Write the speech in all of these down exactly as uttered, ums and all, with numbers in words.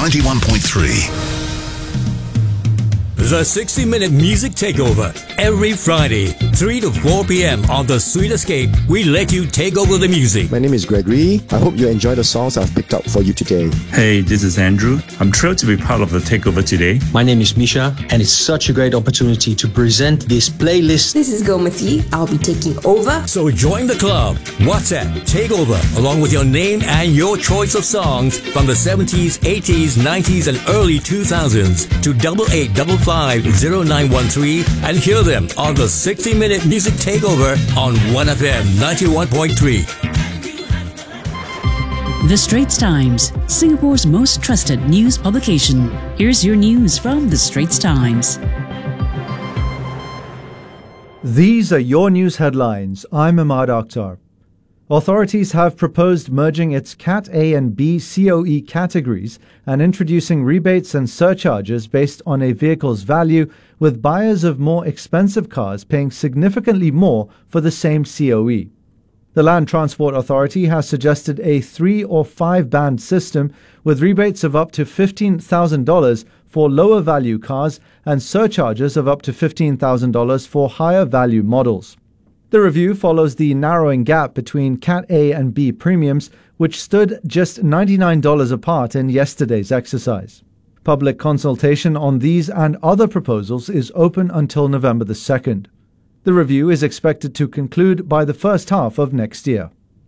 ninety-one point three. The sixty minute Music Takeover. Every Friday, three to four p.m. on The Sweet Escape, we let you take over the music. My name is Gregory. I hope you enjoy the songs I've picked up for you today. Hey, this is Andrew. I'm thrilled to be part of the Takeover today. My name is Misha, and it's such a great opportunity to present this playlist. This is Gomati. I'll be taking over. So join the club. WhatsApp Takeover along with your name and your choice of songs from the seventies, eighties, nineties and early two thousands to double eight double five zero nine one three and hear them on the sixty minute Music Takeover on one F M ninety-one point three. The Straits Times, Singapore's most trusted news publication. Here's your news from The Straits Times. These are your news headlines. I'm Ahmad Akhtar. Authorities have proposed merging its Cat A and B C O E categories and introducing rebates and surcharges based on a vehicle's value, with buyers of more expensive cars paying significantly more for the same C O E. The Land Transport Authority has suggested a three or five band system with rebates of up to fifteen thousand dollars for lower value cars and surcharges of up to fifteen thousand dollars for higher value models. The review follows the narrowing gap between Cat A and B premiums, which stood just ninety-nine dollars apart in yesterday's exercise. Public consultation on these and other proposals is open until November the second. The review is expected to conclude by the first half of next year.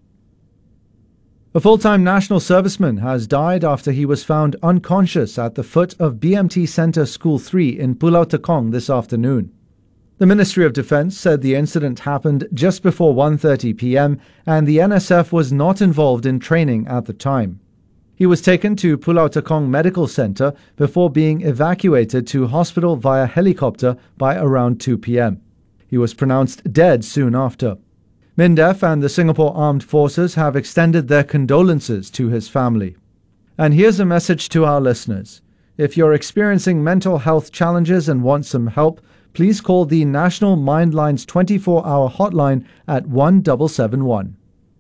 A full-time national serviceman has died after he was found unconscious at the foot of B M T Centre School three in Pulau Tekong this afternoon. The Ministry of Defence said the incident happened just before one thirty p.m. and the N S F was not involved in training at the time. He was taken to Pulau Tekong Medical Centre before being evacuated to hospital via helicopter by around two p.m. He was pronounced dead soon after. MINDEF and the Singapore Armed Forces have extended their condolences to his family. And here's a message to our listeners. If you're experiencing mental health challenges and want some help, please call the National Mindlines twenty-four hour hotline at one seven seven one.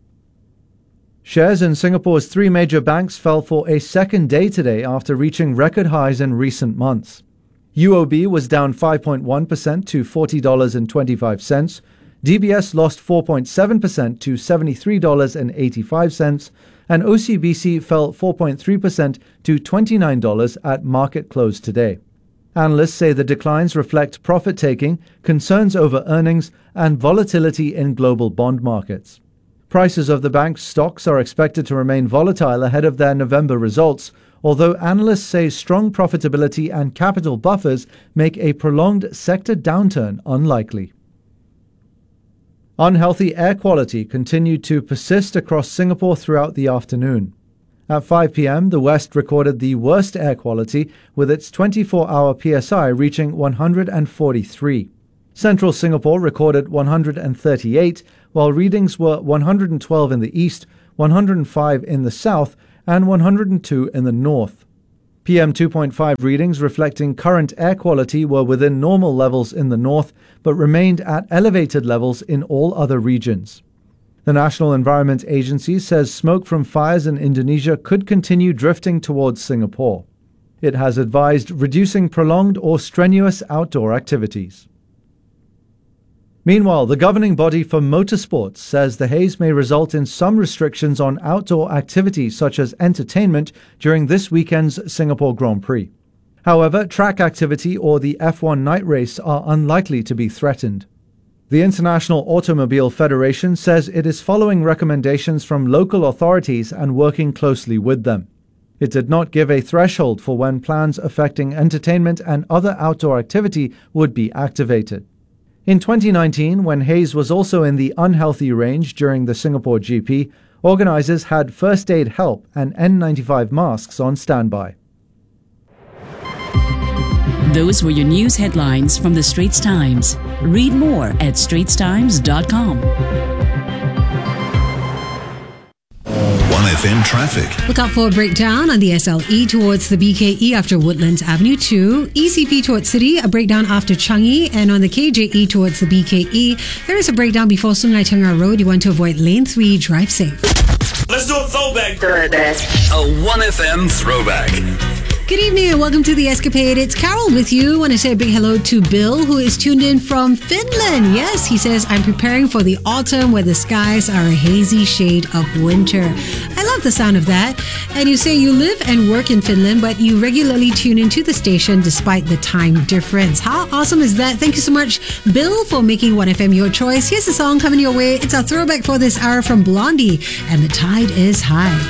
Shares in Singapore's three major banks fell for a second day today after reaching record highs in recent months. U O B was down five point one percent to forty dollars and twenty-five cents. D B S lost four point seven percent to seventy-three dollars and eighty-five cents. And O C B C fell four point three percent to twenty-nine dollars at market close today. Analysts say the declines reflect profit-taking, concerns over earnings, and volatility in global bond markets. Prices of the bank's stocks are expected to remain volatile ahead of their November results, although analysts say strong profitability and capital buffers make a prolonged sector downturn unlikely. Unhealthy air quality continued to persist across Singapore throughout the afternoon. At five p.m., the West recorded the worst air quality, with its twenty-four hour P S I reaching one hundred forty-three. Central Singapore recorded one hundred thirty-eight, while readings were one hundred twelve in the east, one hundred five in the south, and one hundred two in the north. P M two point five readings reflecting current air quality were within normal levels in the north, but remained at elevated levels in all other regions. The National Environment Agency says smoke from fires in Indonesia could continue drifting towards Singapore. It has advised reducing prolonged or strenuous outdoor activities. Meanwhile, the governing body for motorsports says the haze may result in some restrictions on outdoor activities such as entertainment during this weekend's Singapore Grand Prix. However, track activity or the F one night race are unlikely to be threatened. The International Automobile Federation says it is following recommendations from local authorities and working closely with them. It did not give a threshold for when plans affecting entertainment and other outdoor activity would be activated. In twenty nineteen, when haze was also in the unhealthy range during the Singapore G P, organizers had first aid help and N ninety-five masks on standby. Those were your news headlines from The Straits Times. Read more at straits times dot com. one F M traffic. Look out for a breakdown on the S L E towards the B K E after Woodlands Avenue two. E C P towards City, a breakdown after Changi. And on the K J E towards the B K E, there is a breakdown before Sungai Tengah Road. You want to avoid lane three. Drive safe. Let's do a throwback. A one F M throwback. Good evening and welcome to The Escapade. It's Carol with you. I want to say a big hello to Bill, who is tuned in from Finland. Yes, he says, I'm preparing for the autumn where the skies are a hazy shade of winter. I love the sound of that. And you say you live and work in Finland, but you regularly tune into the station despite the time difference. How awesome is that? Thank you so much, Bill, for making one F M your choice. Here's a song coming your way. It's our throwback for this hour from Blondie, and The Tide is High.